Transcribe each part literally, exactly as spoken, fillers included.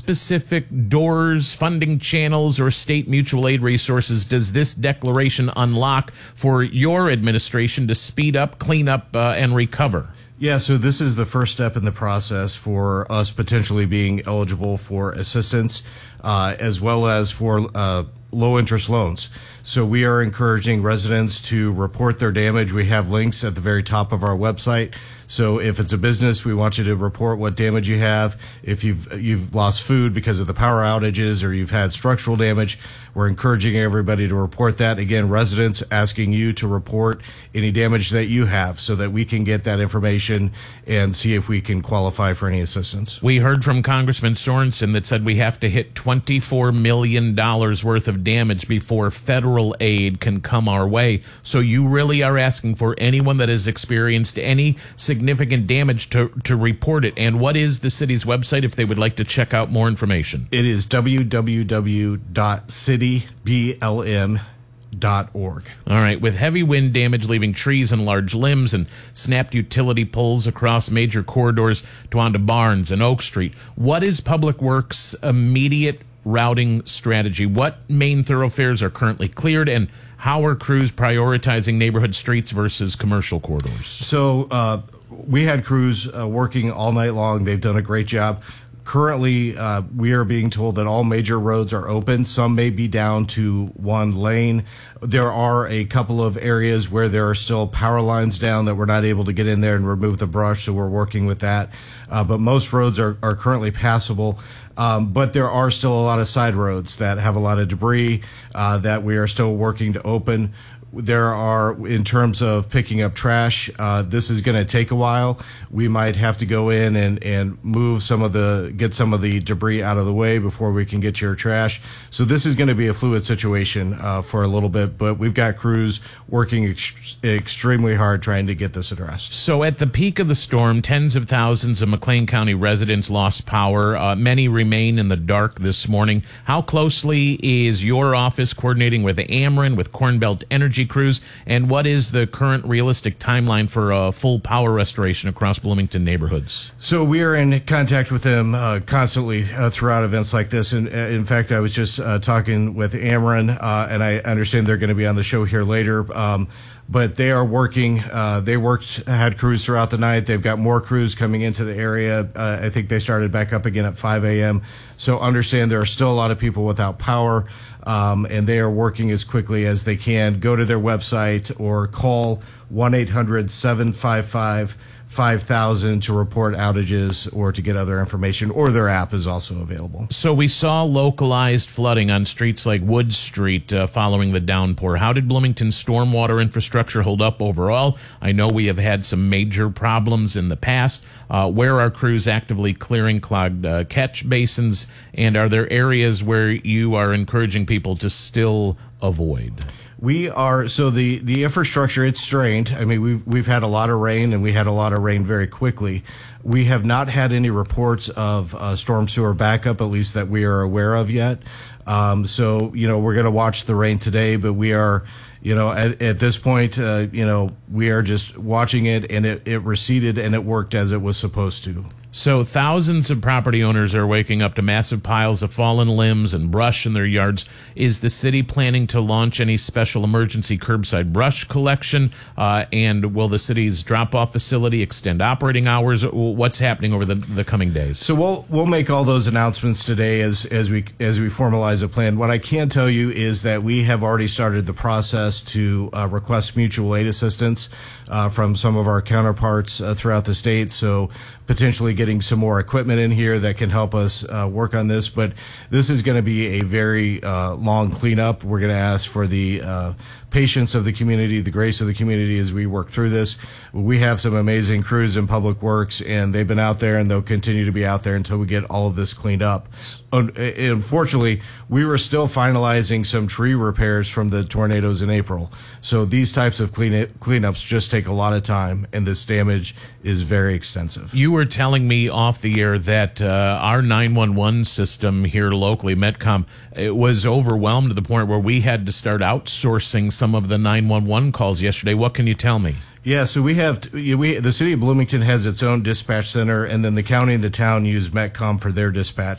specific doors, funding channels, or state mutual aid resources does this declaration unlock for your administration to speed up, clean up, uh, and recover? Yeah, so this is the first step in the process for us potentially being eligible for assistance, uh, as well as for uh, low-interest loans. So we are encouraging residents to report their damage. We have links at the very top of our website. So if it's a business, we want you to report what damage you have. If you've you've lost food because of the power outages or you've had structural damage, we're encouraging everybody to report that. Again, residents asking you to report any damage that you have so that we can get that information and see if we can qualify for any assistance. We heard from Congressman Sorensen that said we have to hit twenty-four million dollars worth of damage before federal aid can come our way. So you really are asking for anyone that has experienced any significant damage to, to report it. And what is the city's website if they would like to check out more information? It is w w w dot city b l m dot org. All right. With heavy wind damage leaving trees and large limbs and snapped utility poles across major corridors to onto Barnes and Oak Street, what is Public Works' immediate routing strategy? What main thoroughfares are currently cleared, and how are crews prioritizing neighborhood streets versus commercial corridors? So uh, we had crews uh, working all night long. They've done a great job. Currently, uh, we are being told that all major roads are open. Some may be down to one lane. There are a couple of areas where there are still power lines down that we're not able to get in there and remove the brush, so we're working with that. Uh, but most roads are, are currently passable. Um, but there are still a lot of side roads that have a lot of debris uh, that we are still working to open. There are, in terms of picking up trash, uh, this is going to take a while. We might have to go in and, and move some of the, get some of the debris out of the way before we can get your trash. So this is going to be a fluid situation uh, for a little bit, but we've got crews working ex- extremely hard trying to get this addressed. So at the peak of the storm, tens of thousands of McLean County residents lost power. Uh, many remain in the dark this morning. How closely is your office coordinating with Ameren, with Corn Belt Energy crews, and what is the current realistic timeline for a full power restoration across Bloomington neighborhoods? So we are in contact with them uh, constantly uh, throughout events like this. And uh, in fact, I was just uh, talking with Ameren, uh, and I understand they're going to be on the show here later. Um, but they are working. Uh, they worked, had crews throughout the night. They've got more crews coming into the area. Uh, I think they started back up again at five a.m. So understand there are still a lot of people without power, um, and they are working as quickly as they can. Go to their website or call one eight hundred seven five five five thousand to report outages or to get other information, or their app is also available. So we saw localized flooding on streets like Wood Street uh, following the downpour. How did Bloomington's stormwater infrastructure hold up overall? I know we have had some major problems in the past. Uh, where are crews actively clearing clogged uh, catch basins, and are there areas where you are encouraging people to still avoid? We are, so the, the infrastructure, it's strained. I mean, we've, we've had a lot of rain, and we had a lot of rain very quickly. We have not had any reports of uh, storm sewer backup, at least that we are aware of yet. Um, so, you know, we're going to watch the rain today, but we are, you know, at, at this point, uh, you know, we are just watching it, and it, it receded and it worked as it was supposed to. So thousands of property owners are waking up to massive piles of fallen limbs and brush in their yards. Is the city planning to launch any special emergency curbside brush collection? Uh, and will the city's drop-off facility extend operating hours? What's happening over the, the coming days? So we'll we'll make all those announcements today as as we as we formalize a plan. What I can tell you is that we have already started the process to uh, request mutual aid assistance uh, from some of our counterparts uh, throughout the state. So potentially getting some more equipment in here that can help us uh, work on this. But this is going to be a very uh, long cleanup. We're going to ask for the uh, patience of the community, the grace of the community as we work through this. We have some amazing crews in Public Works, and they've been out there, and they'll continue to be out there until we get all of this cleaned up. Unfortunately, we were still finalizing some tree repairs from the tornadoes in April. So these types of clean cleanups just take a lot of time, and this damage is very extensive. You were telling me off the air that uh, our nine one one system here locally, Metcom, it was overwhelmed to the point where we had to start outsourcing some of the nine one one calls yesterday. What can you tell me? Yeah, so we have, we the city of Bloomington has its own dispatch center, and then the county and the town use Metcom for their dispatch.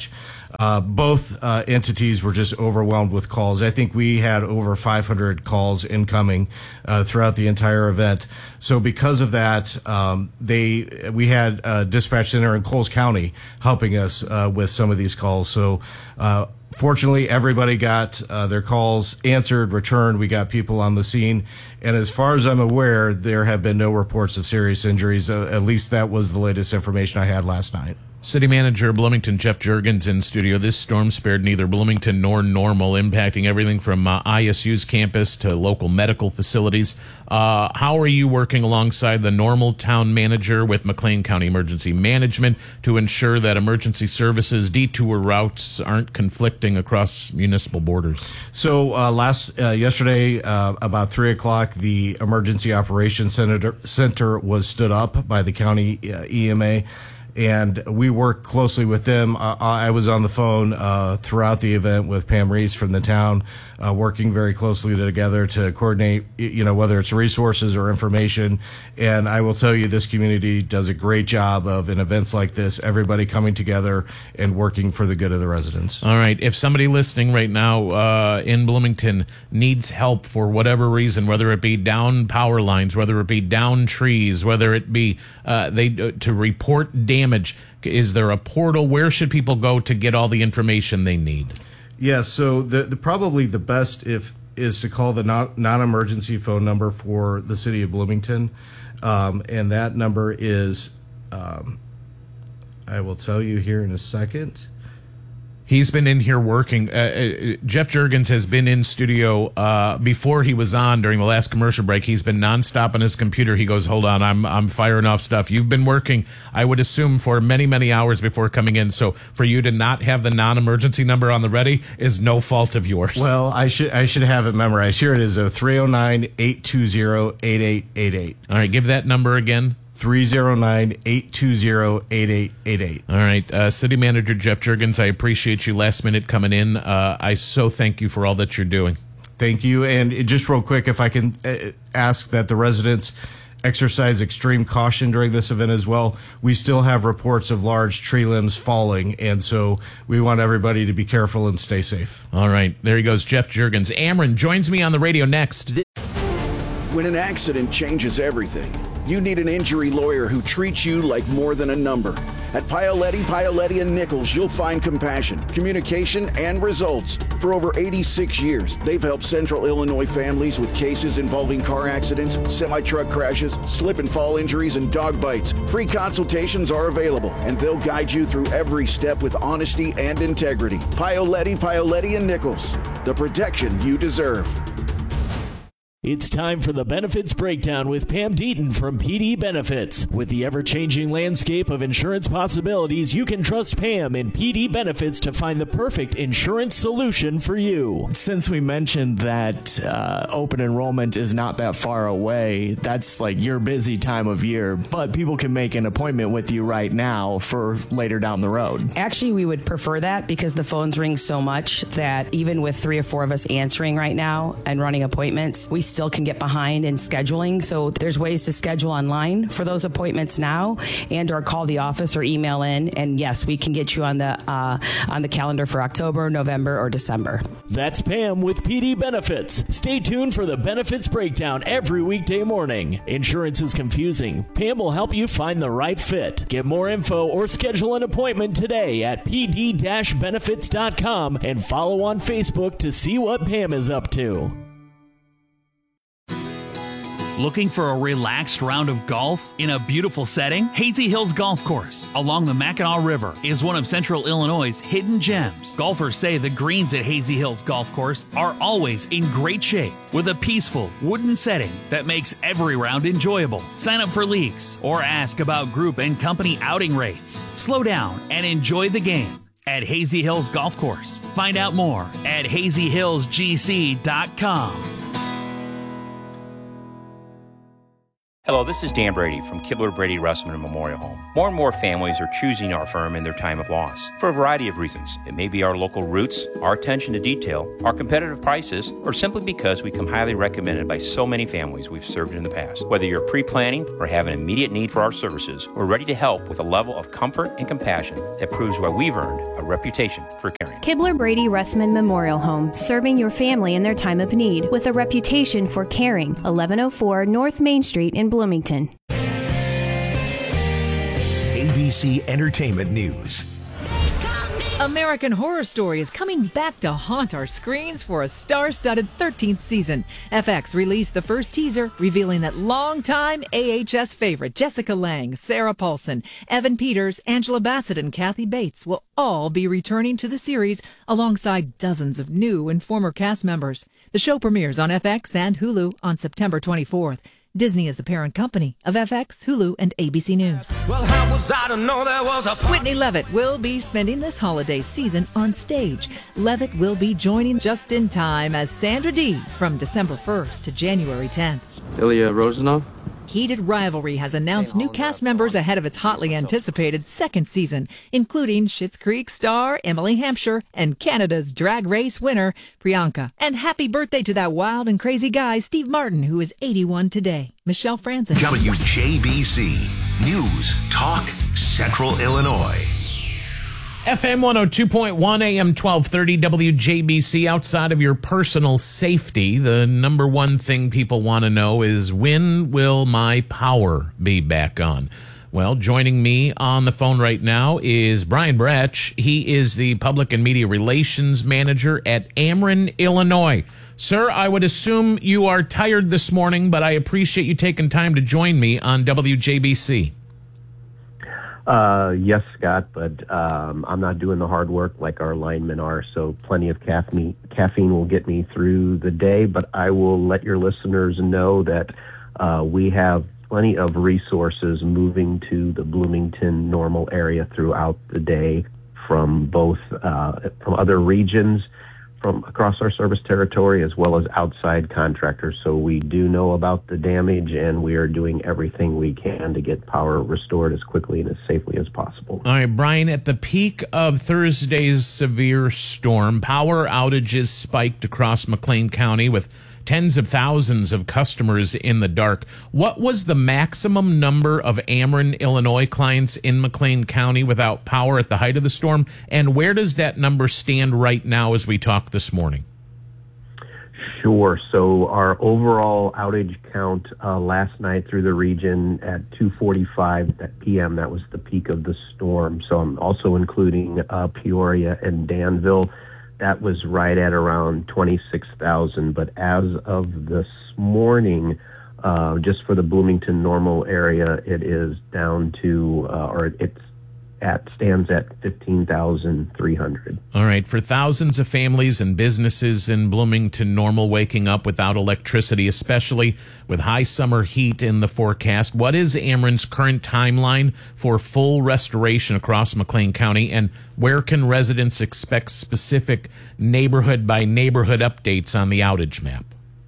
uh, both uh, entities were just overwhelmed with calls. I think we had over five hundred calls incoming uh, throughout the entire event. So because of that, um, they we had a dispatch center in Coles County helping us uh, with some of these calls. So uh, fortunately, everybody got uh, their calls answered, returned. We got people on the scene. And as far as I'm aware, there have been no reports of serious injuries. Uh, at least that was the latest information I had last night. City Manager Bloomington Jeff Juergens in studio. This storm spared neither Bloomington nor Normal, impacting everything from uh, I S U's campus to local medical facilities. Uh, how are you working alongside the Normal Town Manager with McLean County Emergency Management to ensure that emergency services detour routes aren't conflicting across municipal borders? So uh, last uh, yesterday, uh, about three o'clock, the Emergency Operations Center, Center was stood up by the county uh, E M A. And we work closely with them. Uh, I was on the phone uh, throughout the event with Pam Reese from the town, uh, working very closely together to coordinate, you know, whether it's resources or information. And I will tell you, this community does a great job of, in events like this, everybody coming together and working for the good of the residents. All right. If somebody listening right now uh, in Bloomington needs help for whatever reason, whether it be down power lines, whether it be down trees, whether it be uh, they uh, to report damage, is there a portal? Where should people go to get all the information they need? Yes, yeah, so the, the probably the best if is to call the non, non-emergency phone number for the city of Bloomington, um, and that number is, um, I will tell you here in a second. He's been in here working. Uh, uh, Jeff Juergens has been in studio uh, before he was on during the last commercial break. He's been nonstop on his computer. He goes, "Hold on, I'm I'm firing off stuff." You've been working, I would assume, for many many hours before coming in. So for you to not have the non-emergency number on the ready is no fault of yours. Well, I should I should have it memorized. Here it is: three oh nine, eight two zero, eight eight eight eight. All right, give that number again. three oh nine, eight two zero, eight eight eight eight. All right. Uh, City Manager Jeff Juergens, I appreciate you last minute coming in. Uh, I so thank you for all that you're doing. Thank you. And just real quick, if I can uh, ask that the residents exercise extreme caution during this event as well. We still have reports of large tree limbs falling, and so we want everybody to be careful and stay safe. All right. There he goes, Jeff Juergens. Amron joins me on the radio next. When an accident changes everything, you need an injury lawyer who treats you like more than a number. At Paoletti, Paoletti and Nichols, you'll find compassion, communication, and results. For over eighty-six years, they've helped Central Illinois families with cases involving car accidents, semi-truck crashes, slip and fall injuries, and dog bites. Free consultations are available, and they'll guide you through every step with honesty and integrity. Paoletti, Paoletti and Nichols, the protection you deserve. It's time for the Benefits Breakdown with Pam Deaton from P D Benefits. With the ever-changing landscape of insurance possibilities, you can trust Pam in P D Benefits to find the perfect insurance solution for you. Since we mentioned that uh, open enrollment is not that far away, that's like your busy time of year, but people can make an appointment with you right now for later down the road. Actually, we would prefer that because the phones ring so much that even with three or four of us answering right now and running appointments, we still can get behind in scheduling. So there's ways to schedule online for those appointments now, and or call the office or email in. And yes, we can get you on the uh, on the calendar for October, November, or December. That's Pam with P D Benefits. Stay tuned for the Benefits Breakdown every weekday morning. Insurance is confusing. Pam will help you find the right fit. Get more info or schedule an appointment today at p d dash benefits dot com and follow on Facebook to see what Pam is up to. Looking for a relaxed round of golf in a beautiful setting? Hazy Hills Golf Course along the Mackinac River is one of Central Illinois' hidden gems. Golfers say the greens at Hazy Hills Golf Course are always in great shape with a peaceful wooden setting that makes every round enjoyable. Sign up for leagues or ask about group and company outing rates. Slow down and enjoy the game at Hazy Hills Golf Course. Find out more at hazy hills g c dot com. Hello, this is Dan Brady from Kibler Brady Russman Memorial Home. More and more families are choosing our firm in their time of loss for a variety of reasons. It may be our local roots, our attention to detail, our competitive prices, or simply because we come highly recommended by so many families we've served in the past. Whether you're pre-planning or have an immediate need for our services, we're ready to help with a level of comfort and compassion that proves why we've earned a reputation for caring. Kibler Brady Russman Memorial Home, serving your family in their time of need with a reputation for caring. eleven oh four North Main Street in Bloomington. A B C Entertainment News. American Horror Story is coming back to haunt our screens for a star-studded thirteenth season. F X released the first teaser, revealing that longtime A H S favorite Jessica Lange, Sarah Paulson, Evan Peters, Angela Bassett, and Kathy Bates will all be returning to the series alongside dozens of new and former cast members. The show premieres on F X and Hulu on September twenty-fourth. Disney is the parent company of F X, Hulu, and A B C News. Well, how was I to know there was a Whitney Levitt will be spending this holiday season on stage. Levitt will be joining just in time as Sandra Dee from December first to January tenth. Ilya Rozanov? Heated Rivalry has announced new cast members ahead of its hotly anticipated second season, including Schitt's Creek star Emily Hampshire and Canada's Drag Race winner Priyanka. And happy birthday to that wild and crazy guy, Steve Martin, who is eighty-one today. Michelle Franzen. W J B C News Talk Central Illinois. F M one oh two point one, A M twelve thirty, W J B C. Outside of your personal safety, the number one thing people want to know is, when will my power be back on? Well, joining me on the phone right now is Brian Bratch. He is the Public and Media Relations Manager at Ameren, Illinois. Sir, I would assume you are tired this morning, but I appreciate you taking time to join me on W J B C. Uh, yes, Scott, but um, I'm not doing the hard work like our linemen are, so plenty of caffeine, caffeine will get me through the day, but I will let your listeners know that uh, we have plenty of resources moving to the Bloomington Normal area throughout the day from both uh, from other regions from across our service territory, as well as outside contractors. So we do know about the damage, and we are doing everything we can to get power restored as quickly and as safely as possible. All right, Brian, at the peak of Thursday's severe storm, power outages spiked across McLean County with tens of thousands of customers in the dark. What was the maximum number of Ameren, Illinois clients in McLean County without power at the height of the storm? And where does that number stand right now as we talk this morning? Sure. So our overall outage count uh, last night through the region at two forty-five p m, that was the peak of the storm. So I'm also including uh, Peoria and Danville. That was right at around twenty-six thousand. But as of this morning, uh, just for the Bloomington Normal area, it is down to, uh, or it's at stands at fifteen thousand three hundred. All right. For thousands of families and businesses in Bloomington Normal waking up without electricity, especially with high summer heat in the forecast, what is Ameren's current timeline for full restoration across McLean County, and where can residents expect specific neighborhood by neighborhood updates on the outage map?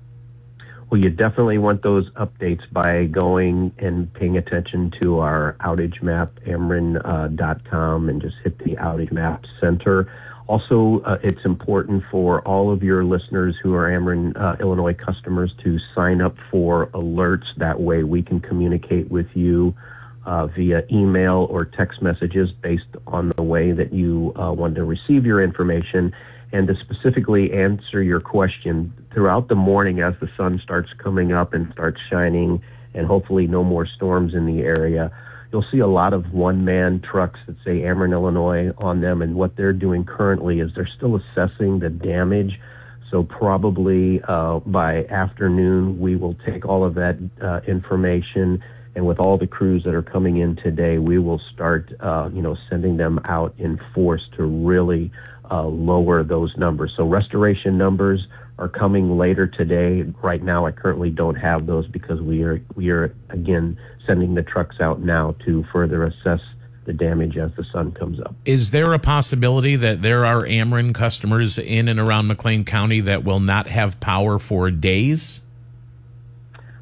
Well, you definitely want those updates by going and paying attention to our outage map, ameren dot com, and just hit the outage map center. Also, uh, it's important for all of your listeners who are Ameren, uh, Illinois customers to sign up for alerts. That way we can communicate with you uh, via email or text messages based on the way that you uh, want to receive your information. And to specifically answer your question, throughout the morning as the sun starts coming up and starts shining, and hopefully no more storms in the area, you'll see a lot of one-man trucks that say Ameren, Illinois on them, and what they're doing currently is they're still assessing the damage. So probably uh, by afternoon, we will take all of that uh, information, and with all the crews that are coming in today, we will start, uh, you know, sending them out in force to really uh, lower those numbers. So restoration numbers are coming later today. Right now, I currently don't have those because we are we are again sending the trucks out now to further assess the damage as the sun comes up. Is there a possibility that there are Ameren customers in and around McLean County that will not have power for days?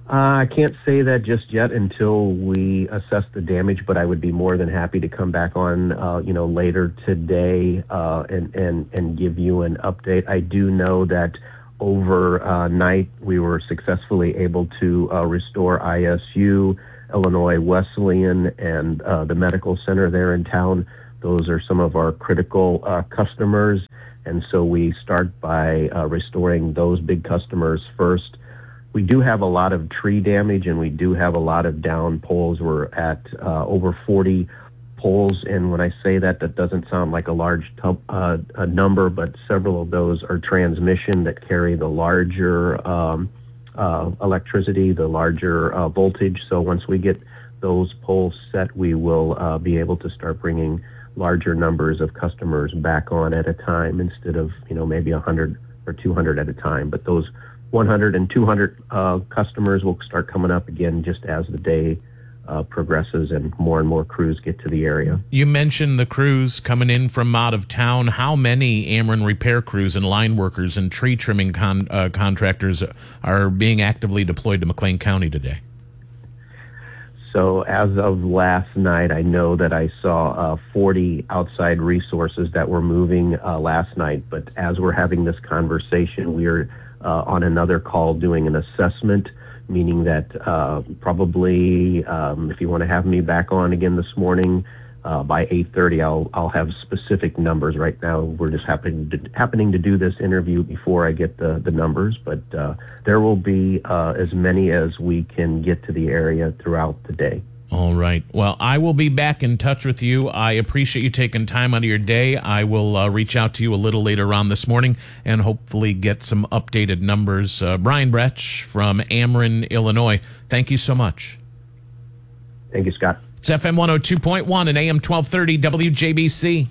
Uh, I can't say that just yet until we assess the damage, but I would be more than happy to come back on, uh, you know, later today uh, and, and, and give you an update. I do know that overnight we were successfully able to uh, restore I S U, Illinois Wesleyan, and uh, the medical center there in town. Those are some of our critical uh, customers, and so we start by uh, restoring those big customers first. We do have a lot of tree damage, and we do have a lot of down poles. We're at uh, over forty poles, and when I say that, that doesn't sound like a large tub, uh, a number, but several of those are transmission that carry the larger um, uh, electricity, the larger uh, voltage. So once we get those poles set, we will uh, be able to start bringing larger numbers of customers back on at a time instead of, you know, maybe one hundred or two hundred at a time. But those one hundred and two hundred uh, customers will start coming up again just as the day uh, progresses and more and more crews get to the area. You mentioned the crews coming in from out of town. How many Ameren repair crews and line workers and tree trimming con- uh, contractors are being actively deployed to McLean County today? So as of last night, I know that I saw uh, forty outside resources that were moving uh, last night. But as we're having this conversation, we are uh, on another call doing an assessment, meaning that uh, probably um, if you want to have me back on again this morning uh, by eight thirty, I'll I'll have specific numbers. Right now, we're just happening to, happening to do this interview before I get the, the numbers. But uh, there will be uh, as many as we can get to the area throughout the day. All right. Well, I will be back in touch with you. I appreciate you taking time out of your day. I will uh, reach out to you a little later on this morning and hopefully get some updated numbers. Uh, Brian Bretsch from Ameren, Illinois, thank you so much. Thank you, Scott. It's F M one oh two point one and A M twelve thirty W J B C.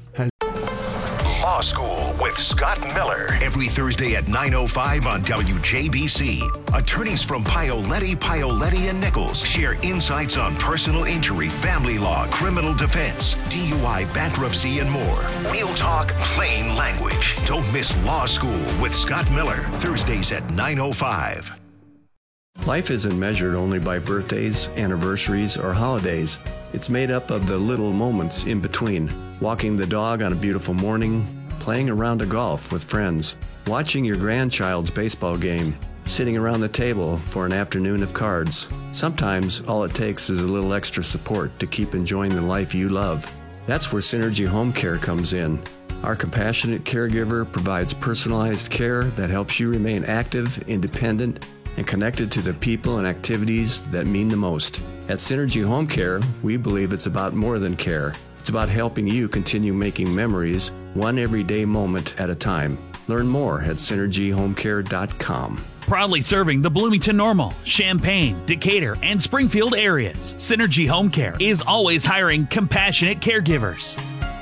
Law School with Scott Miller. Every Thursday at nine oh five on W J B C. Attorneys from Pioletti, Pioletti and Nichols share insights on personal injury, family law, criminal defense, D U I, bankruptcy, and more. Real talk, plain language. Don't miss Law School with Scott Miller. Thursdays at nine oh five. Life isn't measured only by birthdays, anniversaries, or holidays. It's made up of the little moments in between. Walking the dog on a beautiful morning, playing a round of golf with friends, watching your grandchild's baseball game, sitting around the table for an afternoon of cards. Sometimes all it takes is a little extra support to keep enjoying the life you love. That's where Synergy Home Care comes in. Our compassionate caregiver provides personalized care that helps you remain active, independent, and connected to the people and activities that mean the most. At Synergy Home Care, we believe it's about more than care. It's about helping you continue making memories, one everyday moment at a time. Learn more at synergy home care dot com. Proudly serving the Bloomington Normal, Champaign, Decatur, and Springfield areas, Synergy Home Care is always hiring compassionate caregivers.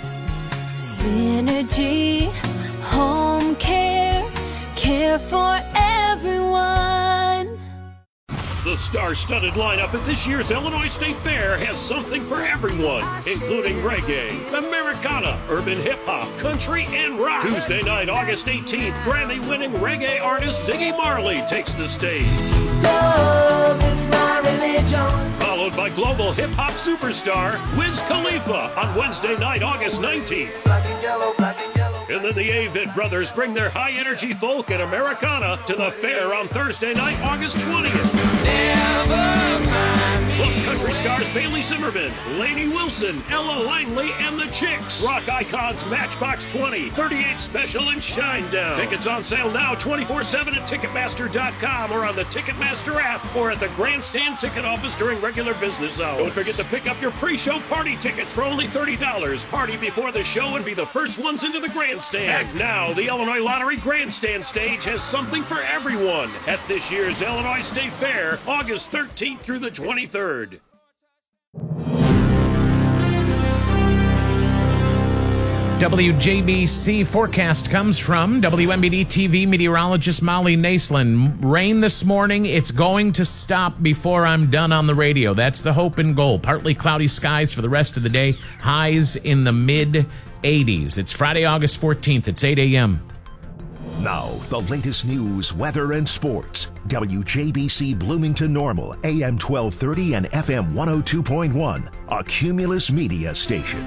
Synergy Home Care, care for everyone. The star-studded lineup at this year's Illinois State Fair has something for everyone, including reggae, Americana, urban hip-hop, country, and rock. Tuesday night, August eighteenth, Grammy-winning reggae artist Ziggy Marley takes the stage. Love is my religion. Followed by global hip-hop superstar Wiz Khalifa on Wednesday night, August nineteenth. Black and yellow, black and yellow. And then the Avett Brothers bring their high-energy folk and Americana to the fair on Thursday night, August twentieth. Plus country stars Bailey Zimmerman, Lainey Wilson, Ella Langley, and the Chicks. Rock icons Matchbox twenty, thirty-eight Special, and Shinedown. Tickets on sale now twenty-four seven at Ticketmaster dot com or on the Ticketmaster app or at the Grandstand ticket office during regular business hours. Don't forget to pick up your pre-show party tickets for only thirty dollars. Party before the show and be the first ones into the Grandstand. And now, the Illinois Lottery Grandstand stage has something for everyone at this year's Illinois State Fair, August thirteenth through the twenty-third. W J B C forecast comes from W M B D T V meteorologist Molly Naslin. Rain this morning. It's going to stop before I'm done on the radio. That's the hope and goal. Partly cloudy skies for the rest of the day. Highs in the mid eighties. It's Friday, August fourteenth. It's eight a.m. Now, the latest news, weather, and sports. W J B C Bloomington Normal, A M twelve thirty and F M one oh two point one, a Cumulus Media station.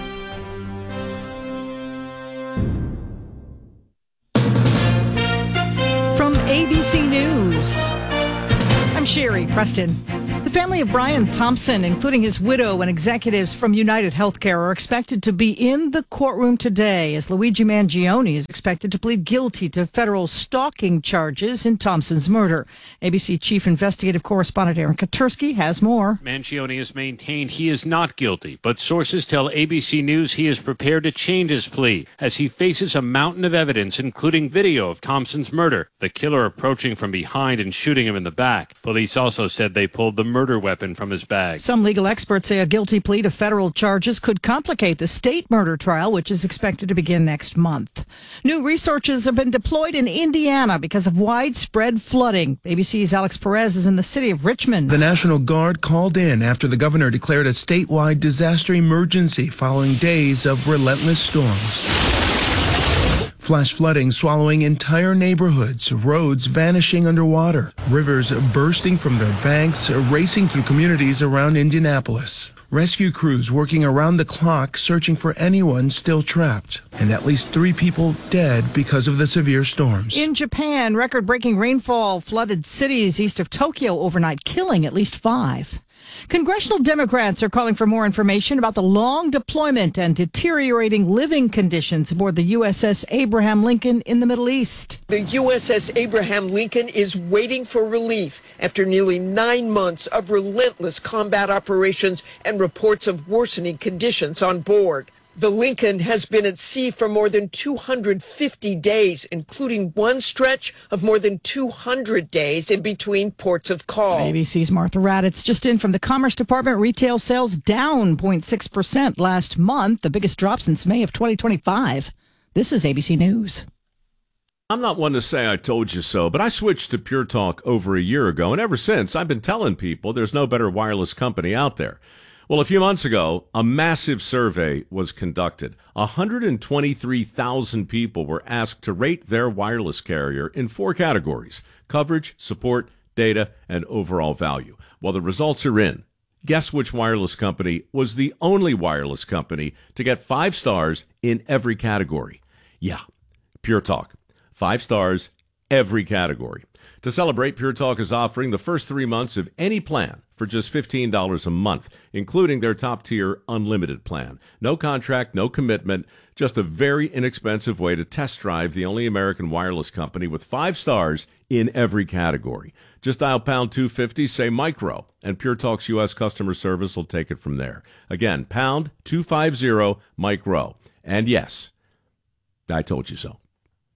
From A B C News, I'm Sherry Preston. The family of Brian Thompson, including his widow and executives from United Healthcare, are expected to be in the courtroom today as Luigi Mangione is expected to plead guilty to federal stalking charges in Thompson's murder. A B C Chief Investigative Correspondent Aaron Katersky has more. Mangione has maintained he is not guilty, but sources tell A B C News he is prepared to change his plea as he faces a mountain of evidence, including video of Thompson's murder, the killer approaching from behind and shooting him in the back. Police also said they pulled the murder weapon from his bag. Some legal experts say a guilty plea to federal charges could complicate the state murder trial, which is expected to begin next month. New researchers have been deployed in Indiana because of widespread flooding. A B C's Alex Perez is in the city of Richmond. The National Guard called in after the governor declared a statewide disaster emergency following days of relentless storms. Flash flooding swallowing entire neighborhoods, roads vanishing underwater, rivers bursting from their banks, racing through communities around Indianapolis. Rescue crews working around the clock searching for anyone still trapped, and at least three people dead because of the severe storms. In Japan, record-breaking rainfall flooded cities east of Tokyo overnight, killing at least five. Congressional Democrats are calling for more information about the long deployment and deteriorating living conditions aboard the U S S Abraham Lincoln in the Middle East. The U S S Abraham Lincoln is waiting for relief after nearly nine months of relentless combat operations and reports of worsening conditions on board. The Lincoln has been at sea for more than two hundred fifty days, including one stretch of more than two hundred days in between ports of call. A B C's Martha Raddatz just in from the Commerce Department. Retail sales down zero point six percent last month, the biggest drop since May of twenty twenty-five. This is A B C News. I'm not one to say I told you so, but I switched to Pure Talk over a year ago, and ever since I've been telling people there's no better wireless company out there. Well, a few months ago, a massive survey was conducted. one hundred twenty-three thousand people were asked to rate their wireless carrier in four categories: coverage, support, data, and overall value. Well, the results are in. Guess which wireless company was the only wireless company to get five stars in every category? Yeah, Pure Talk. Five stars, every category. To celebrate, Pure Talk is offering the first three months of any plan for just fifteen dollars a month, including their top-tier unlimited plan. No contract, no commitment, just a very inexpensive way to test drive the only American wireless company with five stars in every category. Just dial pound two fifty, say micro, and Pure Talk's U S customer service will take it from there. Again, pound two fifty, micro. And yes, I told you so.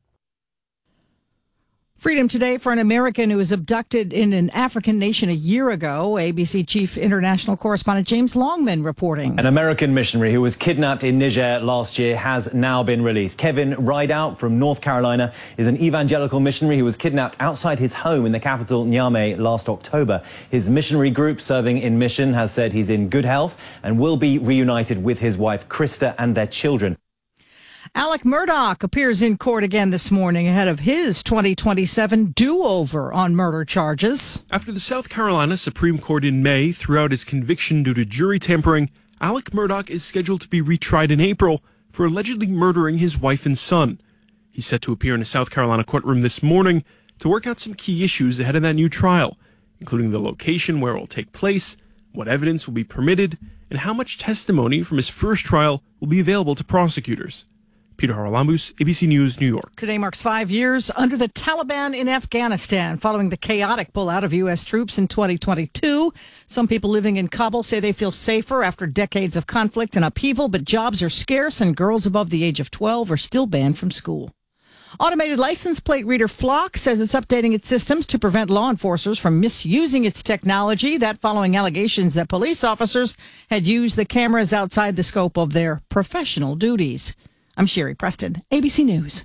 Freedom today for an American who was abducted in an African nation a year ago. A B C Chief International Correspondent James Longman reporting. An American missionary who was kidnapped in Niger last year has now been released. Kevin Rideout from North Carolina is an evangelical missionary who was kidnapped outside his home in the capital, Niamey, last October. His missionary group serving in mission has said he's in good health and will be reunited with his wife, Krista, and their children. Alec Murdaugh appears in court again this morning ahead of his twenty twenty-seven do-over on murder charges. After the South Carolina Supreme Court in May threw out his conviction due to jury tampering, Alec Murdaugh is scheduled to be retried in April for allegedly murdering his wife and son. He's set to appear in a South Carolina courtroom this morning to work out some key issues ahead of that new trial, including the location where it will take place, what evidence will be permitted, and how much testimony from his first trial will be available to prosecutors. Peter Haralambous, A B C News, New York. Today marks five years under the Taliban in Afghanistan, following the chaotic pullout of U S troops in twenty twenty-two. Some people living in Kabul say they feel safer after decades of conflict and upheaval, but jobs are scarce and girls above the age of twelve are still banned from school. Automated license plate reader Flock says it's updating its systems to prevent law enforcers from misusing its technology. That following allegations that police officers had used the cameras outside the scope of their professional duties. I'm Sherry Preston, A B C News.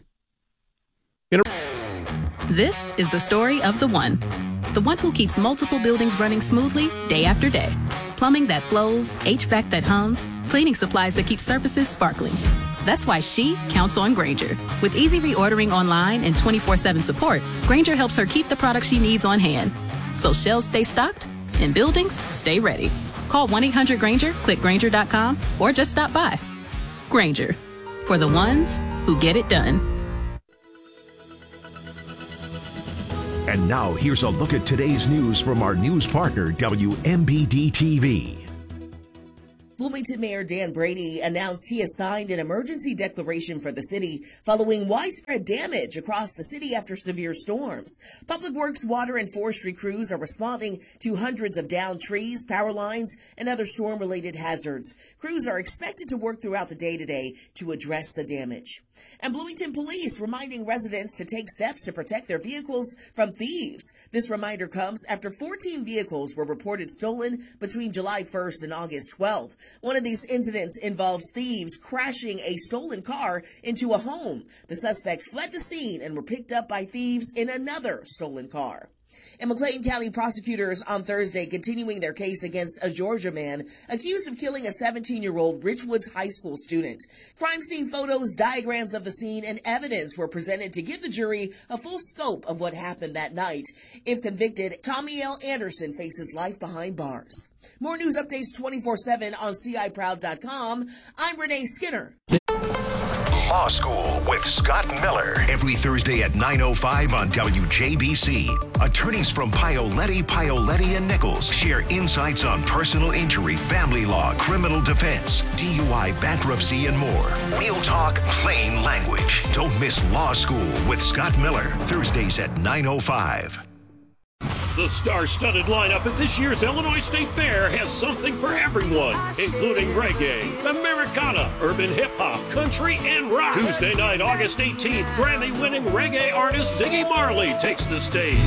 This is the story of the one. The one who keeps multiple buildings running smoothly day after day. Plumbing that flows, H V A C that hums, cleaning supplies that keep surfaces sparkling. That's why she counts on Grainger. With easy reordering online and twenty-four seven support, Grainger helps her keep the products she needs on hand. So shelves stay stocked and buildings stay ready. Call one eight hundred Grainger, click Grainger dot com, or just stop by. Grainger, for the ones who get it done. And now here's a look at today's news from our news partner, W M B D T V. Bloomington Mayor Dan Brady announced he has signed an emergency declaration for the city following widespread damage across the city after severe storms. Public Works, water, and forestry crews are responding to hundreds of downed trees, power lines, and other storm-related hazards. Crews are expected to work throughout the day today to address the damage. And Bloomington Police reminding residents to take steps to protect their vehicles from thieves. This reminder comes after fourteen vehicles were reported stolen between July first and August twelfth. One of these incidents involves thieves crashing a stolen car into a home. The suspects fled the scene and were picked up by thieves in another stolen car. And McLean County prosecutors on Thursday continuing their case against a Georgia man accused of killing a seventeen-year-old Richwoods High School student. Crime scene photos, diagrams of the scene, and evidence were presented to give the jury a full scope of what happened that night. If convicted, Tommy L. Anderson faces life behind bars. More news updates twenty-four seven on C I proud dot com. I'm Renee Skinner. Law School with Scott Miller. Every Thursday at nine oh five on W J B C. Attorneys from Paoletti, Paoletti and Nichols share insights on personal injury, family law, criminal defense, D U I, bankruptcy, and more. Real talk, plain language. Don't miss Law School with Scott Miller. Thursdays at nine oh five. The star-studded lineup at this year's Illinois State Fair has something for everyone, including reggae, Americana, urban hip-hop, country, and rock. Tuesday night, August eighteenth, Grammy-winning reggae artist Ziggy Marley takes the stage.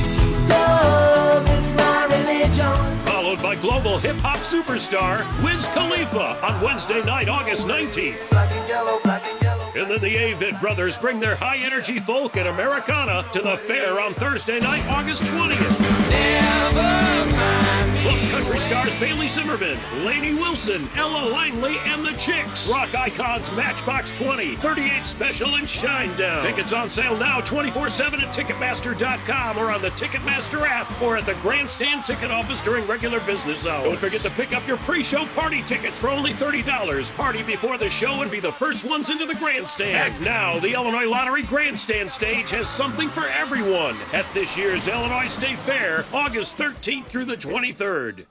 Love is my religion. Followed by global hip-hop superstar Wiz Khalifa on Wednesday night, August nineteenth. Black and yellow, black and yellow. And then the Avett Brothers bring their high-energy folk and Americana to the fair on Thursday night, August twentieth. Plus country stars Bailey Zimmerman, Lainey Wilson, Ella Langley, and the Chicks. Rock icons Matchbox twenty, thirty-eight Special, and Shinedown. Tickets on sale now twenty-four seven at Ticketmaster dot com or on the Ticketmaster app or at the Grandstand ticket office during regular business hours. Don't forget to pick up your pre-show party tickets for only thirty dollars. Party before the show and be the first ones into the Grandstand. And now, the Illinois Lottery Grandstand stage has something for everyone at this year's Illinois State Fair, August thirteenth through the twenty-third.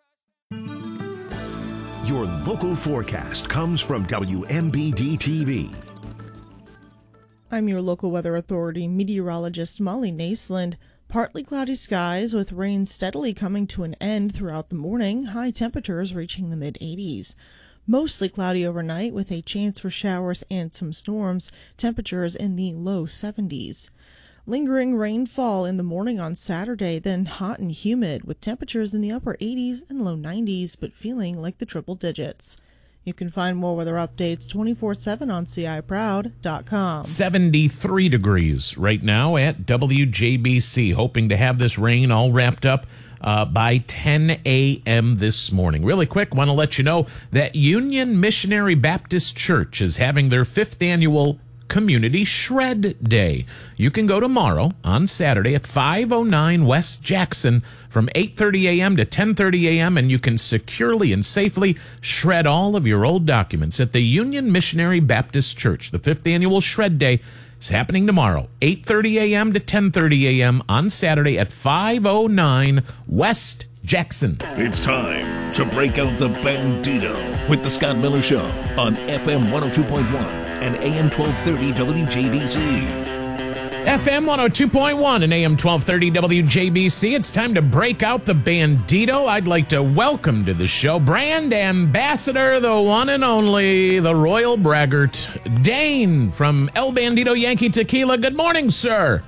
Your local forecast comes from W M B D T V. I'm your local weather authority meteorologist Molly Naisland. Partly cloudy skies with rain steadily coming to an end throughout the morning, high temperatures reaching the mid eighties. Mostly cloudy overnight with a chance for showers and some storms, temperatures in the low seventies. Lingering rainfall in the morning on Saturday, then hot and humid with temperatures in the upper eighties and low nineties, but feeling like the triple digits. You can find more weather updates twenty-four seven on C I proud dot com. seventy-three degrees right now at W J B C. Hoping to have this rain all wrapped up uh, by ten a.m. this morning. Really quick, want to let you know that Union Missionary Baptist Church is having their fifth annual Community Shred Day. You can go tomorrow on Saturday at five oh nine West Jackson from eight thirty a.m. to ten thirty a.m. and you can securely and safely shred all of your old documents at the Union Missionary Baptist Church. The fifth annual Shred Day is happening tomorrow, eight thirty a.m. to ten thirty a.m. on Saturday at five oh nine West Jackson. It's time to break out the Bandito with the Scott Miller Show on F M one oh two point one. and A M twelve thirty W J B C. F M one oh two point one and A M twelve thirty W J B C. It's time to break out the Bandito. I'd like to welcome to the show brand ambassador, the one and only, the Royal Braggart, Dane from El Bandito Yankee Tequila. Good morning, sir.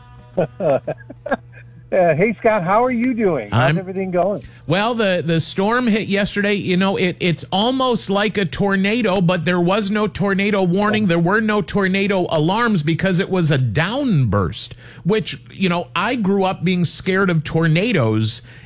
Uh, hey, Scott, how are you doing? How's I'm, everything going? Well, the, the storm hit yesterday. You know, it, it's almost like a tornado, but there was no tornado warning. There were no tornado alarms because it was a downburst, which, you know, I grew up being scared of tornadoes.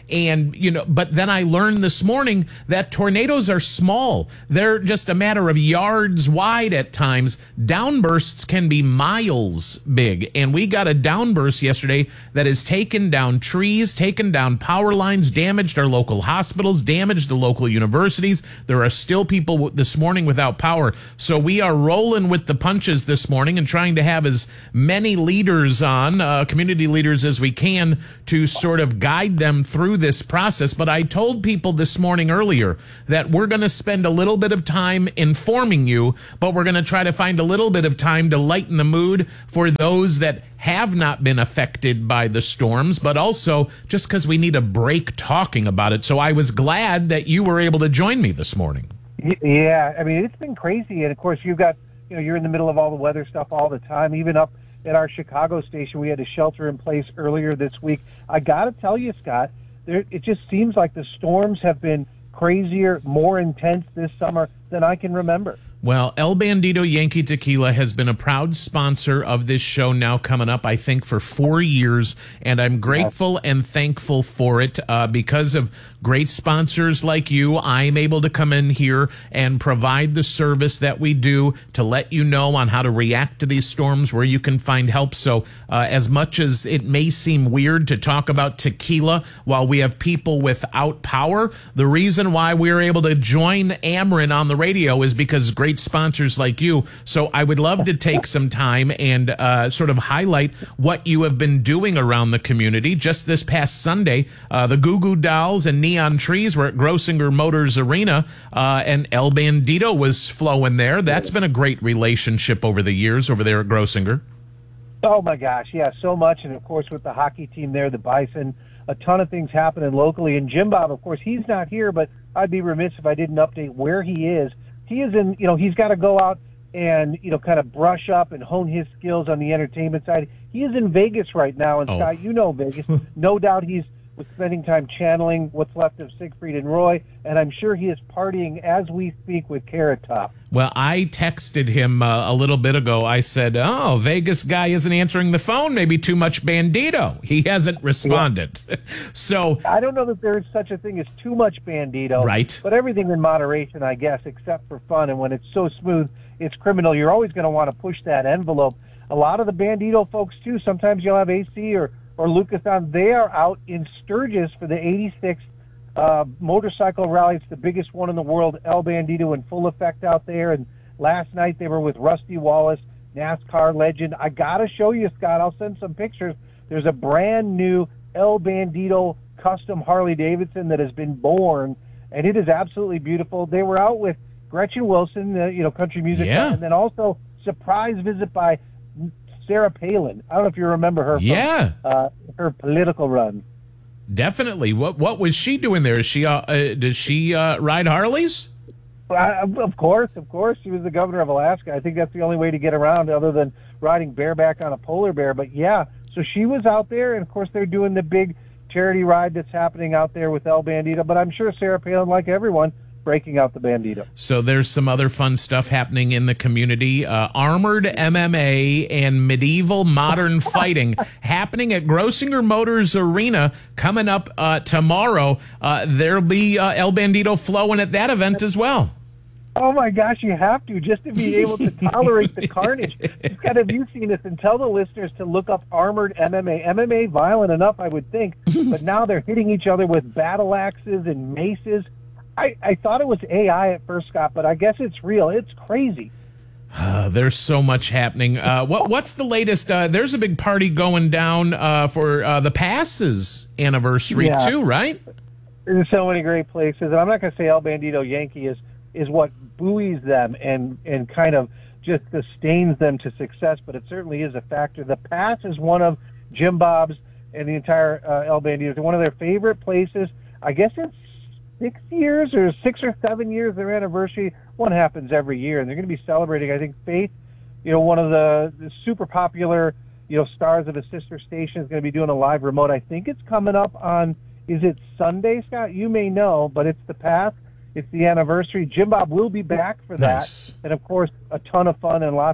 And, you know, but then I learned this morning that tornadoes are small. They're just a matter of yards wide at times. Downbursts can be miles big. And we got a downburst yesterday that has taken down trees, taken down power lines, damaged our local hospitals, damaged the local universities. There are still people this morning without power. So we are rolling with the punches this morning and trying to have as many leaders on, uh, community leaders as we can to sort of guide them through this process. But I told people this morning earlier that we're going to spend a little bit of time informing you, but we're going to try to find a little bit of time to lighten the mood for those that have not been affected by the storms, but also just because we need a break talking about it. So I was glad that you were able to join me this morning. Yeah, I mean, it's been crazy. And of course, you've got, you know, you're in the middle of all the weather stuff all the time. Even up at our Chicago station, we had a shelter in place earlier this week. I got to tell you, Scott, there, it just seems like the storms have been crazier, more intense this summer than I can remember. Well, El Bandito Yankee Tequila has been a proud sponsor of this show now coming up, I think, for four years, and I'm grateful and thankful for it. Uh, because of great sponsors like you, I'm able to come in here and provide the service that we do to let you know on how to react to these storms, where you can find help. So uh, as much as it may seem weird to talk about tequila while we have people without power, the reason why we're able to join Ameren on the radio is because great sponsors like you. So I would love to take some time and uh, sort of highlight what you have been doing around the community. Just this past Sunday, uh, the Goo Goo Dolls and Neon Trees were at Grossinger Motors Arena, uh, and El Bandito was flowing there. That's been a great relationship over the years over there at Grossinger. Oh, my gosh, yeah, so much. And, of course, with the hockey team there, the Bison, a ton of things happening locally. And Jim Bob, of course, he's not here, but I'd be remiss if I didn't update where he is. He is in, you know, he's got to go out and, you know, kind of brush up and hone his skills on the entertainment side. He is in Vegas right now. And, oh. Scott, you know Vegas. No doubt he's spending time channeling what's left of Siegfried and Roy, and I'm sure he is partying as we speak with Carrot Top. Well, I texted him uh, a little bit ago. I said, oh, Vegas guy isn't answering the phone. Maybe too much Bandito. He hasn't responded. Yeah. So I don't know that there is such a thing as too much Bandito. Right. But everything in moderation, I guess, except for fun. And when it's so smooth, it's criminal. You're always going to want to push that envelope. A lot of the Bandito folks, too, sometimes you'll have A C or, or Lucas on. They are out in Sturgis for the eighty-sixth Uh, motorcycle rally. It's the biggest one in the world. El Bandito in full effect out there. And last night they were with Rusty Wallace, NASCAR legend. I got to show you, Scott. I'll send some pictures. There's a brand new El Bandito custom Harley Davidson that has been born, and it is absolutely beautiful. They were out with Gretchen Wilson, uh, you know, country music, yeah. and then also surprise visit by Sarah Palin. I don't know if you remember her from yeah. uh, her political run. Definitely. What what was she doing there? Is she uh, uh does she uh, ride Harleys? Uh, of course, of course. She was the governor of Alaska. I think that's the only way to get around other than riding bareback on a polar bear. But yeah, so she was out there, and of course they're doing the big charity ride that's happening out there with El Bandito. But I'm sure Sarah Palin, like everyone, breaking out the Bandito. So there's some other fun stuff happening in the community. Uh, armored M M A and medieval modern fighting happening at Grossinger Motors Arena coming up uh, tomorrow. Uh, there'll be uh, El Bandito flowing at that event as well. Oh, my gosh, you have to, just to be able to tolerate the carnage. Scott, have you seen this? And tell the listeners to look up armored M M A. M M A, violent enough, I would think, but now they're hitting each other with battle axes and maces. I, I thought it was A I at first, Scott, but I guess it's real. It's crazy. Uh, there's so much happening. Uh, what What's the latest? Uh, there's a big party going down uh, for uh, the Pass's anniversary, yeah. too, right? There's so many great places. And I'm not going to say El Bandito Yankee is, is what buoys them and, and kind of just sustains them to success, but it certainly is a factor. The Pass is one of Jim Bob's and the entire uh, El Bandito. One of their favorite places. I guess it's six years or six or seven years, their anniversary. One happens every year, and they're going to be celebrating, I think, Faith, you know, one of the, the super popular, you know, stars of a sister station is going to be doing a live remote. I think it's coming up on, is it Sunday, Scott? You may know, but it's the Path. It's the anniversary. Jim Bob will be back for that. Nice. And, of course, a ton of fun and lots of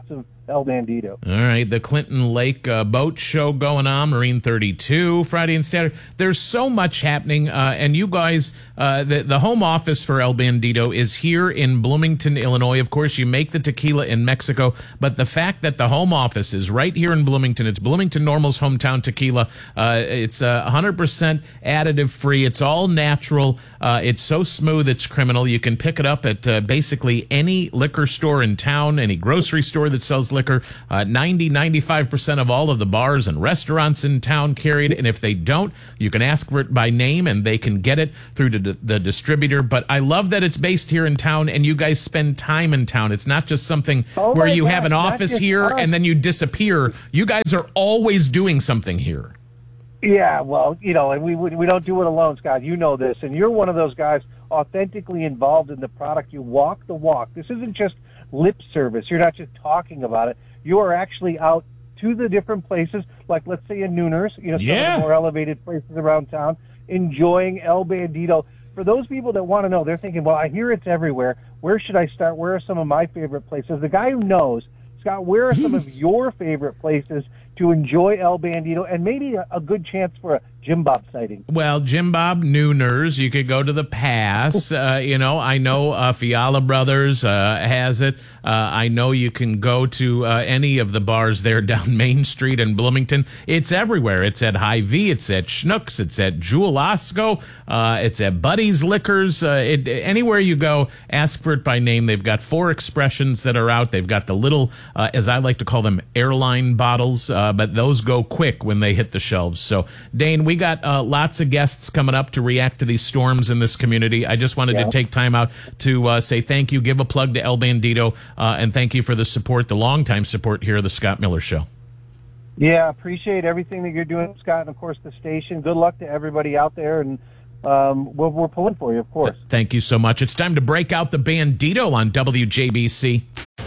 El Bandito. All right, the Clinton Lake uh, Boat Show going on, Marine thirty-two, Friday and Saturday. There's so much happening, uh, and you guys, uh, the, the home office for El Bandito is here in Bloomington, Illinois. Of course, you make the tequila in Mexico, but the fact that the home office is right here in Bloomington, it's Bloomington Normal's hometown tequila. Uh, it's uh, one hundred percent additive free. It's all natural. Uh, it's so smooth, it's criminal. You can pick it up at uh, basically any liquor store in town, any grocery store that sells liquor. Uh, ninety, ninety-five percent of all of the bars and restaurants in town carry it. And if they don't, you can ask for it by name and they can get it through the, the distributor. But I love that it's based here in town and you guys spend time in town. It's not just something oh where you God, have an office here us. and then you disappear. You guys are always doing something here. Yeah, well, you know, and we we don't do it alone, Scott. You know this. And you're one of those guys authentically involved in the product. You walk the walk. This isn't just lip service. You're not just talking about it. You are actually out to the different places, like let's say in Nooners, you know, some yeah. of the more elevated places around town, enjoying El Bandito. For those people that want to know, they're thinking, well, I hear it's everywhere. Where should I start? Where are some of my favorite places? The guy who knows, Scott, where are some of your favorite places to enjoy El Bandito and maybe a, a good chance for a Jim Bob sighting? Well, Jim Bob Nooners, you could go to the Pass. Uh, you know, I know uh, Fiala Brothers uh, has it. Uh, I know you can go to uh, any of the bars there down Main Street in Bloomington. It's everywhere. It's at Hy-Vee. It's at Schnucks. It's at Jewel Osco. Uh, it's at Buddy's Liquors. Uh, it, anywhere you go, ask for it by name. They've got four expressions that are out. They've got the little, uh, as I like to call them, airline bottles, uh, but those go quick when they hit the shelves. So, Dane, we got uh, lots of guests coming up to react to these storms in this community. I just wanted yeah. to take time out to uh, say thank you, give a plug to El Bandito, uh, and thank you for the support, the longtime support here at the Scott Miller Show. Yeah, appreciate everything that you're doing, Scott, and of course the station. Good luck to everybody out there, and um, we're, we're pulling for you, of course. Th- thank you so much. It's time to break out the Bandito on W J B C.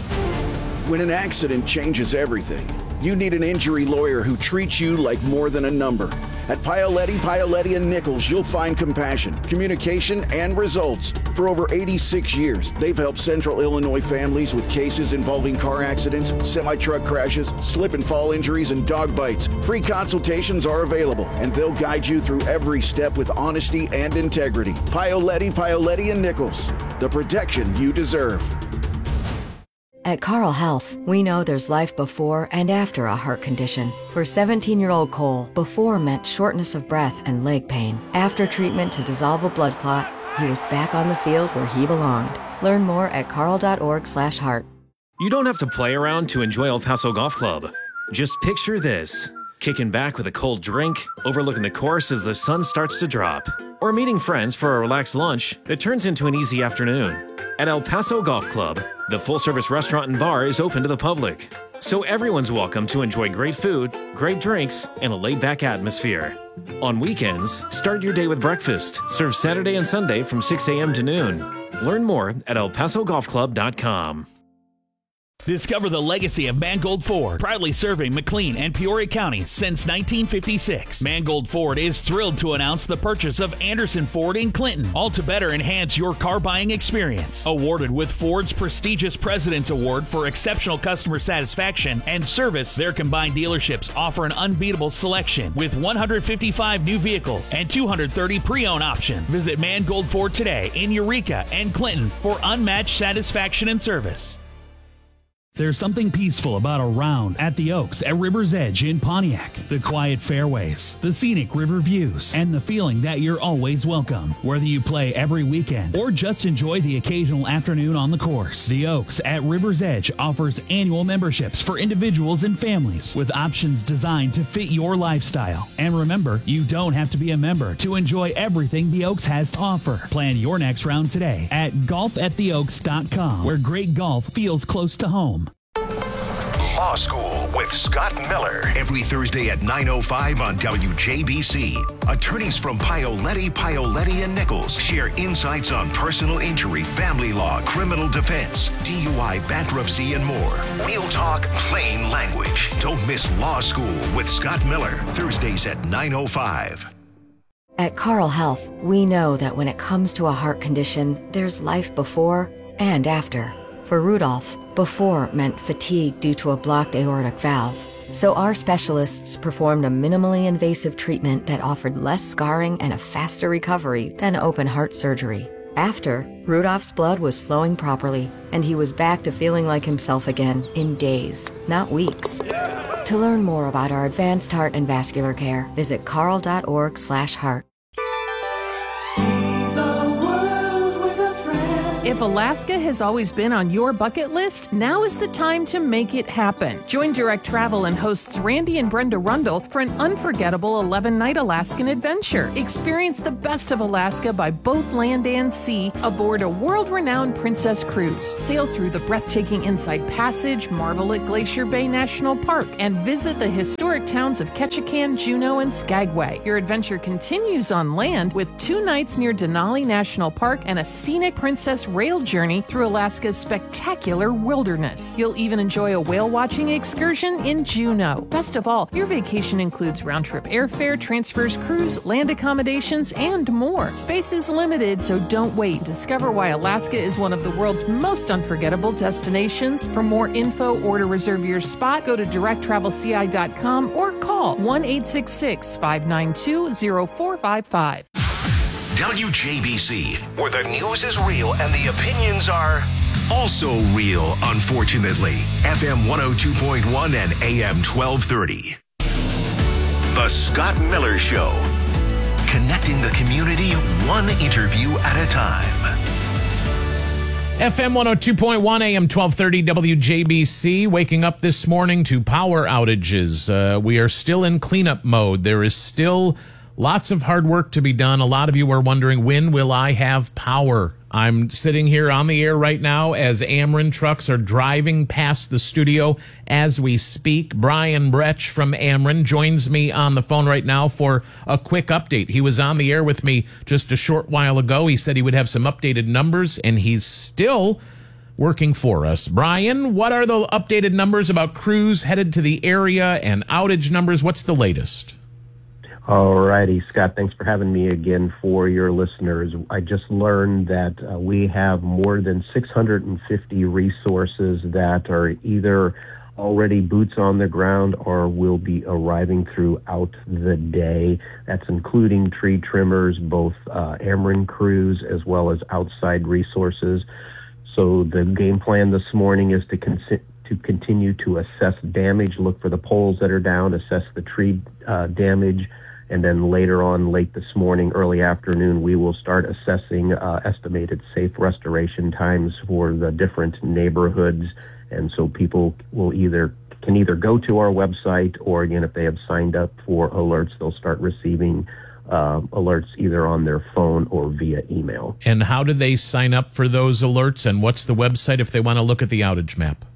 When an accident changes everything, you need an injury lawyer who treats you like more than a number. At Paoletti, Paoletti and Nichols, you'll find compassion, communication, and results. For over eighty-six years, they've helped Central Illinois families with cases involving car accidents, semi-truck crashes, slip and fall injuries, and dog bites. Free consultations are available, and they'll guide you through every step with honesty and integrity. Paoletti, Paoletti and Nichols, the protection you deserve. At Carle Health, we know there's life before and after a heart condition. For seventeen-year-old Cole, before meant shortness of breath and leg pain. After treatment to dissolve a blood clot, he was back on the field where he belonged. Learn more at carle.org slash heart. You don't have to play around to enjoy El Paso Golf Club. Just picture this. Kicking back with a cold drink, overlooking the course as the sun starts to drop. Or meeting friends for a relaxed lunch that turns into an easy afternoon. At El Paso Golf Club, the full-service restaurant and bar is open to the public. So everyone's welcome to enjoy great food, great drinks, and a laid-back atmosphere. On weekends, start your day with breakfast, served Saturday and Sunday from six a.m. to noon. Learn more at el paso golf club dot com. Discover the legacy of Mangold Ford, proudly serving McLean and Peoria County since nineteen fifty-six. Mangold Ford is thrilled to announce the purchase of Anderson Ford in Clinton, all to better enhance your car buying experience. Awarded with Ford's prestigious President's Award for exceptional customer satisfaction and service, their combined dealerships offer an unbeatable selection with one hundred fifty-five new vehicles and two hundred thirty pre-owned options. Visit Mangold Ford today in Eureka and Clinton for unmatched satisfaction and service. There's something peaceful about a round at the Oaks at River's Edge in Pontiac. The quiet fairways, the scenic river views, and the feeling that you're always welcome. Whether you play every weekend or just enjoy the occasional afternoon on the course, the Oaks at River's Edge offers annual memberships for individuals and families with options designed to fit your lifestyle. And remember, you don't have to be a member to enjoy everything the Oaks has to offer. Plan your next round today at golf at the oaks dot com, where great golf feels close to home. Law School with Scott Miller. Every Thursday at nine oh five on W J B C. Attorneys from Paoletti, Paoletti and Nichols share insights on personal injury, family law, criminal defense, D U I, bankruptcy, and more. We'll talk plain language. Don't miss Law School with Scott Miller. Thursdays at nine oh five. At Carle Health, we know that when it comes to a heart condition, there's life before and after. For Rudolph, before meant fatigue due to a blocked aortic valve. So our specialists performed a minimally invasive treatment that offered less scarring and a faster recovery than open heart surgery. After, Rudolph's blood was flowing properly, and he was back to feeling like himself again in days, not weeks. To learn more about our advanced heart and vascular care, visit carle.org slash heart. If Alaska has always been on your bucket list, now is the time to make it happen. Join Direct Travel and hosts Randy and Brenda Rundle for an unforgettable eleven-night Alaskan adventure. Experience the best of Alaska by both land and sea aboard a world-renowned Princess Cruise. Sail through the breathtaking Inside Passage, marvel at Glacier Bay National Park, and visit the historic towns of Ketchikan, Juneau, and Skagway. Your adventure continues on land with two nights near Denali National Park and a scenic Princess rail journey through Alaska's spectacular wilderness. You'll even enjoy a whale watching excursion in Juneau. Best of all, your vacation includes round-trip airfare, transfers, cruise, land accommodations, and more. Space is limited, so don't wait. Discover why Alaska is one of the world's most unforgettable destinations. For more info or to reserve your spot, go to direct travel c i dot com or call one eight six six, five nine two, zero four five five. W J B C, where the news is real and the opinions are also real, unfortunately. F M one oh two point one and A M twelve thirty. The Scott Miller Show. Connecting the community one interview at a time. F M one oh two point one, A M twelve thirty, W J B C, waking up this morning to power outages. Uh, we are still in cleanup mode. There is still lots of hard work to be done. A lot of you are wondering, when will I have power? I'm sitting here on the air right now as Ameren trucks are driving past the studio as we speak. Brian Bretsch from Ameren joins me on the phone right now for a quick update. He was on the air with me just a short while ago. He said he would have some updated numbers, and he's still working for us. Brian, what are the updated numbers about crews headed to the area and outage numbers? What's the latest? All righty, Scott, thanks for having me again for your listeners. I just learned that uh, we have more than six hundred fifty resources that are either already boots on the ground or will be arriving throughout the day. That's including tree trimmers, both uh, Ameren crews as well as outside resources. So the game plan this morning is to consider to continue to assess damage, look for the poles that are down, assess the tree uh, damage, and then later on, late this morning, early afternoon, we will start assessing uh, estimated safe restoration times for the different neighborhoods. And so people will either can either go to our website, or again, if they have signed up for alerts, they'll start receiving uh, alerts either on their phone or via email. And how do they sign up for those alerts? And what's the website if they want to look at the outage map?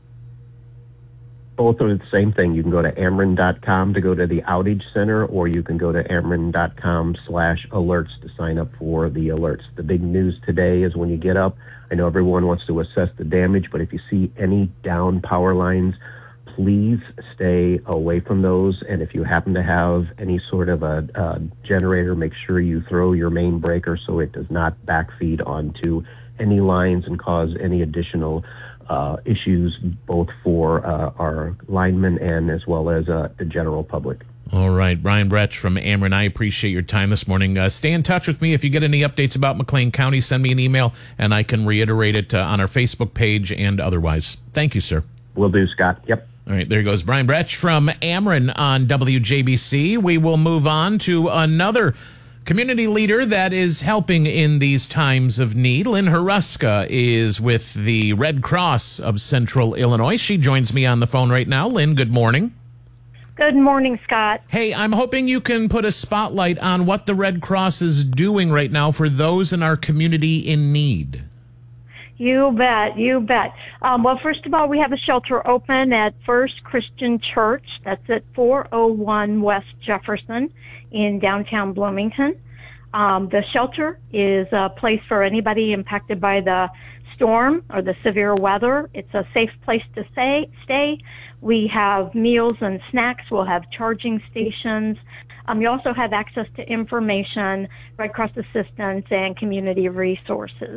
Both are the same thing. You can go to Ameren dot com to go to the outage center, or you can go to Ameren dot com slash alerts to sign up for the alerts. The big news today is when you get up, I know everyone wants to assess the damage, but if you see any down power lines, please stay away from those. And if you happen to have any sort of a, a generator, make sure you throw your main breaker so it does not backfeed onto any lines and cause any additional Uh, issues both for uh, our linemen and as well as uh, the general public. All right. Brian Bretsch from Ameren, I appreciate your time this morning. Uh, stay in touch with me. If you get any updates about McLean County, send me an email, and I can reiterate it uh, on our Facebook page and otherwise. Thank you, sir. Will do, Scott. Yep. All right. There goes Brian Bretsch from Ameren on W J B C. We will move on to another community leader that is helping in these times of need. Lynn Haruska is with the Red Cross of Central Illinois. She joins me on the phone right now. Lynn, good morning. Good morning, Scott. Hey, I'm hoping you can put a spotlight on what the Red Cross is doing right now for those in our community in need. You bet, you bet. Um, well, first of all, we have a shelter open at First Christian Church. That's at four oh one West Jefferson in downtown Bloomington. Um, the shelter is a place for anybody impacted by the storm or the severe weather. It's a safe place to stay. stay. We have meals and snacks. We'll have charging stations. Um, you also have access to information, Red Cross assistance, and community resources.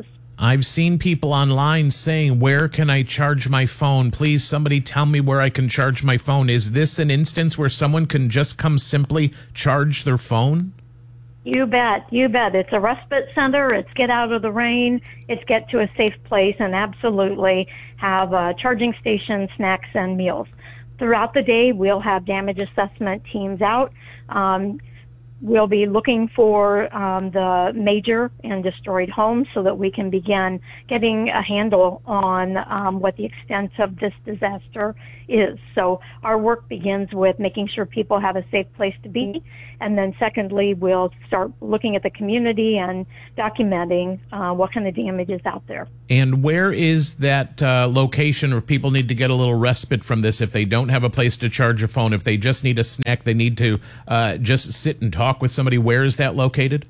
I've seen people online saying, where can I charge my phone? Please, somebody tell me where I can charge my phone. Is this an instance where someone can just come simply charge their phone? You bet, you bet. It's a respite center. It's get out of the rain. It's get to a safe place, and absolutely have uh, charging stations, snacks, and meals. Throughout the day, we'll have damage assessment teams out. Um, we'll be looking for um, the major and destroyed homes so that we can begin getting a handle on um, what the extent of this disaster is. So our work begins with making sure people have a safe place to be. And then secondly, we'll start looking at the community and documenting uh, what kind of damage is out there. And where is that uh, location, or if people need to get a little respite from this, if they don't have a place to charge a phone, if they just need a snack, they need to uh, just sit and talk with somebody, where is that located?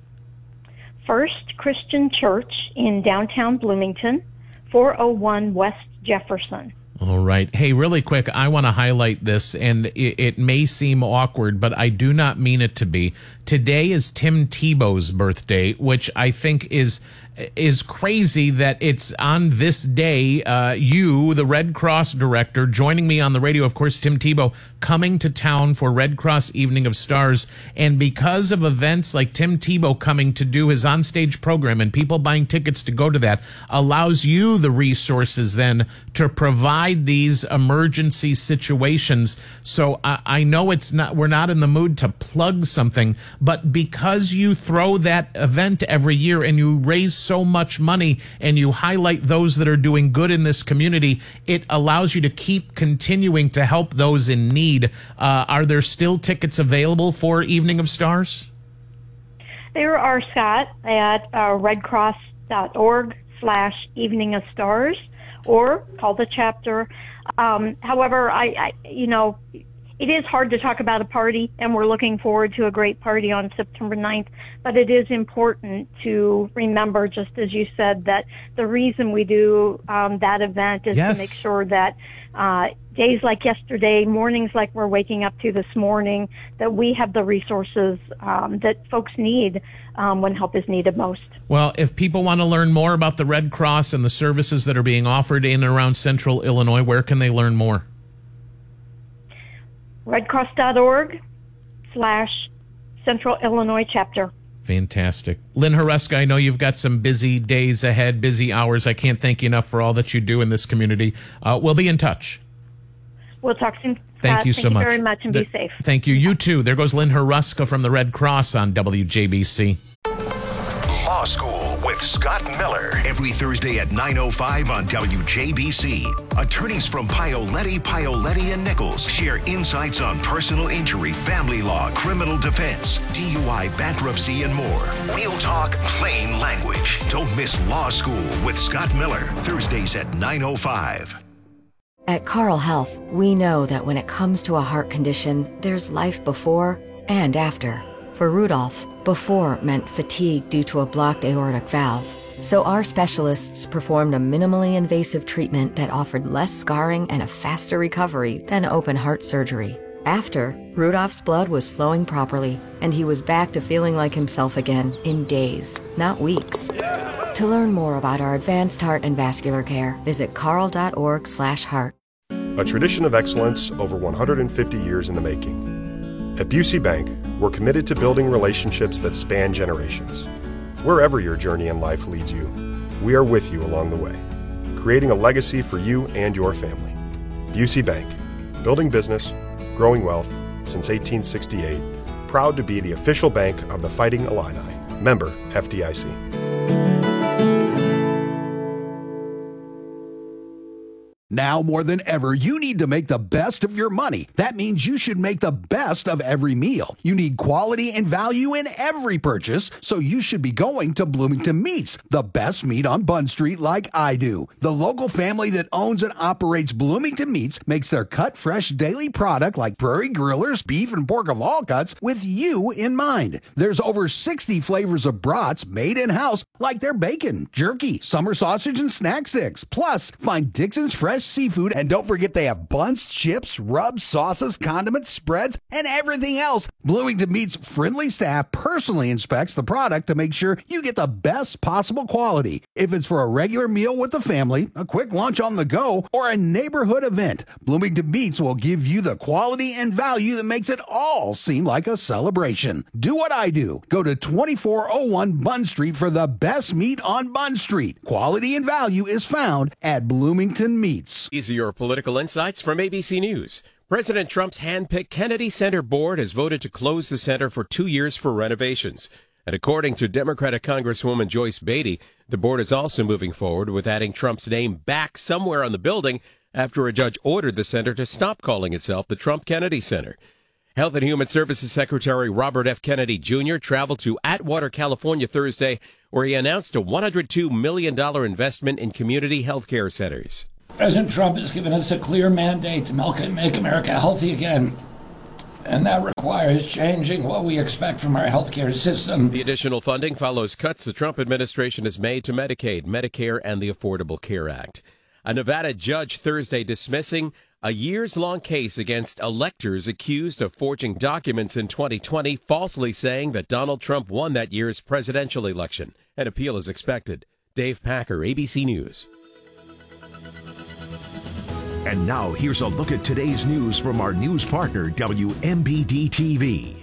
First Christian Church in downtown Bloomington, four oh one West Jefferson. All right. Hey, really quick, I want to highlight this, and it, it may seem awkward, but I do not mean it to be. Today is Tim Tebow's birthday, which I think is is crazy that it's on this day. Uh, you, the Red Cross director, joining me on the radio, of course, Tim Tebow, coming to town for Red Cross Evening of Stars. And because of events like Tim Tebow coming to do his onstage program and people buying tickets to go to that, allows you the resources then to provide these emergency situations. So I, I know it's not, we're not in the mood to plug something, but because you throw that event every year and you raise so much money and you highlight those that are doing good in this community, it allows you to keep continuing to help those in need. Uh, are there still tickets available for Evening of Stars? There are, Scott, at uh, redcross.org slash Evening of Stars, or call the chapter. Um, however, I, I, you know, it is hard to talk about a party, and we're looking forward to a great party on September ninth, but it is important to remember, just as you said, that the reason we do um, that event is yes. to make sure that uh, days like yesterday, mornings like we're waking up to this morning, that we have the resources um, that folks need um, when help is needed most. Well, if people want to learn more about the Red Cross and the services that are being offered in and around Central Illinois, where can they learn more? redcross.org slash Central Illinois chapter. Fantastic. Lynn Haruska, I know you've got some busy days ahead, busy hours. I can't thank you enough for all that you do in this community. Uh, we'll be in touch. We'll talk soon. Thank uh, you so thank much. Thank you very much, and the, be safe. Thank you. You too. There goes Lynn Haruska from the Red Cross on W J B C. Law School with Scott Miller. Every Thursday at nine oh five on W J B C. Attorneys from Paoletti, Paoletti and Nichols share insights on personal injury, family law, criminal defense, D U I, bankruptcy, and more. We'll talk plain language. Don't miss Law School with Scott Miller. Thursdays at nine oh five. At Carle Health, we know that when it comes to a heart condition, there's life before and after. For Rudolph, before meant fatigue due to a blocked aortic valve. So our specialists performed a minimally invasive treatment that offered less scarring and a faster recovery than open heart surgery. After, Rudolph's blood was flowing properly, and he was back to feeling like himself again in days, not weeks. To learn more about our advanced heart and vascular care, visit carle.org slash heart. A tradition of excellence over one hundred fifty years in the making. At Busey Bank, we're committed to building relationships that span generations. Wherever your journey in life leads you, we are with you along the way, creating a legacy for you and your family. Busey Bank, building business, growing wealth since eighteen sixty-eight, proud to be the official bank of the Fighting Illini. Member F D I C. Now more than ever, you need to make the best of your money. That means you should make the best of every meal. You need quality and value in every purchase, so you should be going to Bloomington Meats, the best meat on Bunn Street like I do. The local family that owns and operates Bloomington Meats makes their cut fresh daily product like Prairie Grillers, beef and pork of all cuts with you in mind. There's over sixty flavors of brats made in-house like their bacon, jerky, summer sausage, and snack sticks. Plus, find Dixon's Fresh fresh seafood, and don't forget they have buns, chips, rubs, sauces, condiments, spreads, and everything else. Bloomington Meat's friendly staff personally inspects the product to make sure you get the best possible quality. If it's for a regular meal with the family, a quick lunch on the go, or a neighborhood event, Bloomington Meats will give you the quality and value that makes it all seem like a celebration. Do what I do. Go to twenty-four oh one Bunn Street for the best meat on Bunn Street. Quality and value is found at Bloomington Meats. These are your political insights from A B C News. President Trump's hand-picked Kennedy Center board has voted to close the center for two years for renovations. And according to Democratic Congresswoman Joyce Beatty, the board is also moving forward with adding Trump's name back somewhere on the building after a judge ordered the center to stop calling itself the Trump Kennedy Center. Health and Human Services Secretary Robert F. Kennedy Junior traveled to Atwater, California Thursday, where he announced a one hundred two million dollars investment in community health care centers. President Trump has given us a clear mandate to make America healthy again, and that requires changing what we expect from our health care system. The additional funding follows cuts the Trump administration has made to Medicaid, Medicare, and the Affordable Care Act. A Nevada judge Thursday dismissing a years-long case against electors accused of forging documents in twenty twenty, falsely saying that Donald Trump won that year's presidential election. An appeal is expected. Dave Packer, A B C News. And now here's a look at today's news from our news partner, W M B D T V.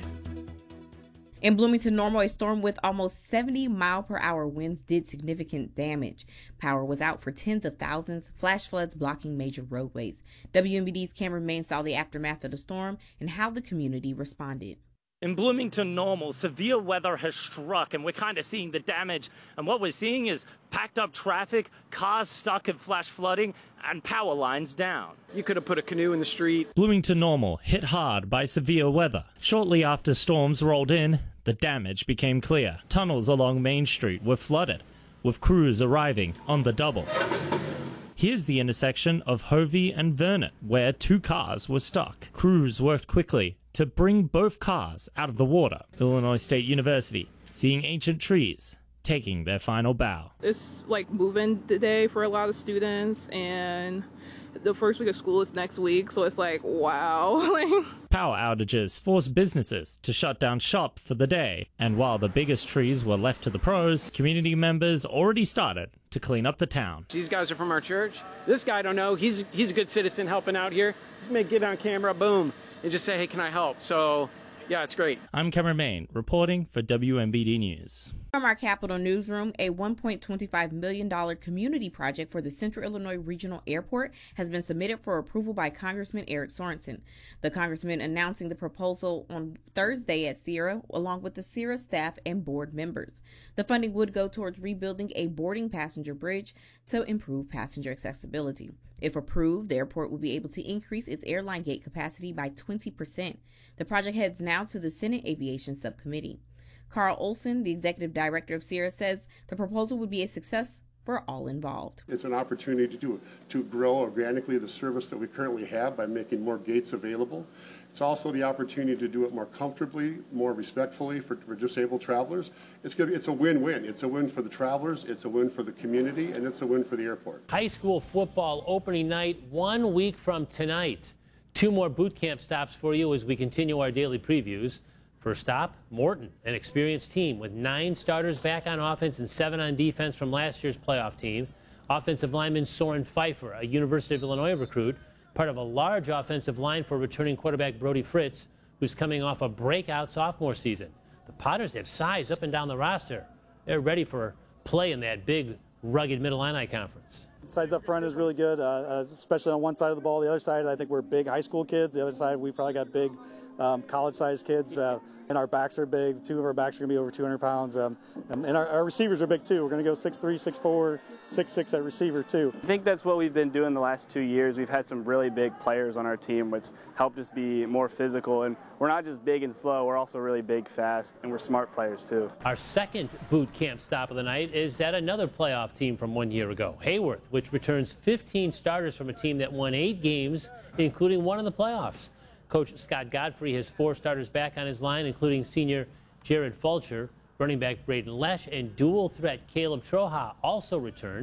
In Bloomington, Normal, a storm with almost seventy mile per hour winds did significant damage. Power was out for tens of thousands, flash floods blocking major roadways. W M B D's Cameron Main saw the aftermath of the storm and how the community responded. In Bloomington Normal, severe weather has struck, and we're kind of seeing the damage. And what we're seeing is packed up traffic, cars stuck in flash flooding, and power lines down. You could have put a canoe in the street. Bloomington Normal hit hard by severe weather. Shortly after storms rolled in, the damage became clear. Tunnels along Main Street were flooded, with crews arriving on the double. Here's the intersection of Hovey and Vernon, where two cars were stuck. Crews worked quickly to bring both cars out of the water. Illinois State University, seeing ancient trees taking their final bow. It's like moving day for a lot of students, and the first week of school is next week, so it's like, wow. Power outages forced businesses to shut down shop for the day, and while the biggest trees were left to the pros, community members already started to clean up the town. These guys are from our church. This guy I don't know. He's he's a good citizen helping out here. Just make get on camera, boom, and just say, hey, can I help? So, yeah, it's great. I'm Cameron Main, reporting for W M B D News. From our Capitol newsroom, a one point two five million dollars community project for the Central Illinois Regional Airport has been submitted for approval by Congressman Eric Sorensen. The congressman announcing the proposal on Thursday at Sierra, along with the Sierra staff and board members. The funding would go towards rebuilding a boarding passenger bridge to improve passenger accessibility. If approved, the airport will be able to increase its airline gate capacity by twenty percent. The project heads now to the Senate Aviation Subcommittee. Carl Olson, the executive director of Sierra, says the proposal would be a success for all involved. It's an opportunity to do to grow organically the service that we currently have by making more gates available. It's also the opportunity to do it more comfortably, more respectfully for, for disabled travelers. It's gonna, it's a win-win. It's a win for the travelers, it's a win for the community, and it's a win for the airport. High school football opening night one week from tonight. Two more boot camp stops for you as we continue our daily previews. First stop, Morton, an experienced team with nine starters back on offense and seven on defense from last year's playoff team. Offensive lineman Soren Pfeiffer, a University of Illinois recruit, part of a large offensive line for returning quarterback Brody Fritz, who's coming off a breakout sophomore season. The Potters have size up and down the roster. They're ready for play in that big, rugged Mid-Illini Conference. Size up front is really good, uh, especially on one side of the ball. The other side, I think we're big high school kids. The other side, we probably got big um, college-sized kids. Uh, and our backs are big. Two of our backs are going to be over two hundred pounds. Um, and and our, our receivers are big, too. We're going to go six three, six four, six six at receiver, too. I think that's what we've been doing the last two years. We've had some really big players on our team, which helped us be more physical. And we're not just big and slow. We're also really big, fast, and we're smart players, too. Our second boot camp stop of the night is at another playoff team from one year ago, Hayworth, which returns fifteen starters from a team that won eight games, including one in the playoffs. Coach Scott Godfrey has four starters back on his line, including senior Jared Fulcher, running back Braden Lesh, and dual threat Caleb Troha also returned. The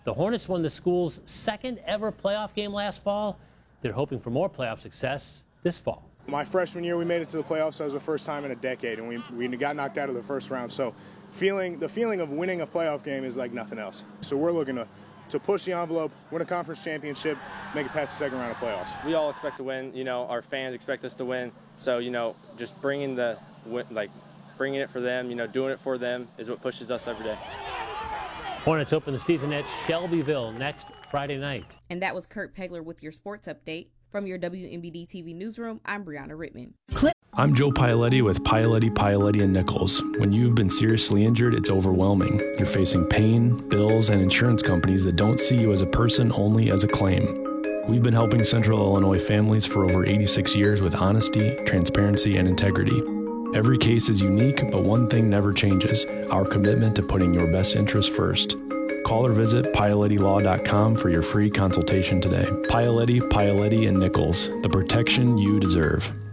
The Hornets won the school's second ever playoff game last fall. They're hoping for more playoff success this fall. My freshman year, we made it to the playoffs. That was the first time in a decade, and we, we got knocked out of the first round. So feeling the feeling of winning a playoff game is like nothing else. So we're looking to, to push the envelope, win a conference championship, make it past the second round of playoffs. We all expect to win. You know, our fans expect us to win. So, you know, just bringing the, like, bringing it for them, you know, doing it for them is what pushes us every day. Hornets open the season at Shelbyville next Friday night. And that was Kurt Pegler with your sports update. From your W M B D T V newsroom, I'm Brianna Rittman. I'm Joe Paoletti with Paoletti, Paoletti and Nichols. When you've been seriously injured, it's overwhelming. You're facing pain, bills, and insurance companies that don't see you as a person, only as a claim. We've been helping Central Illinois families for over eighty-six years with honesty, transparency, and integrity. Every case is unique, but one thing never changes: our commitment to putting your best interest first. Call or visit Paoletti Law dot com for your free consultation today. Paoletti, Paoletti and Nichols, the protection you deserve.